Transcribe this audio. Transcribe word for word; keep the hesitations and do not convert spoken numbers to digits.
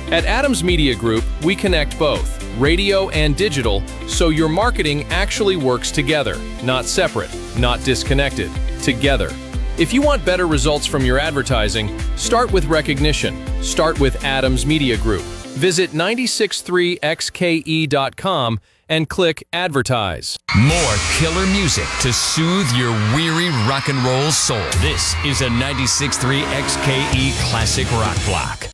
At Adams Media Group, we connect both, radio and digital, so your marketing actually works together, not separate, not disconnected, together. If you want better results from your advertising, start with recognition. Start with Adams Media Group. Visit nine six three X K E dot com and click Advertise. More killer music to soothe your weary rock and roll soul. This is a ninety-six point three X K E Classic Rock Block.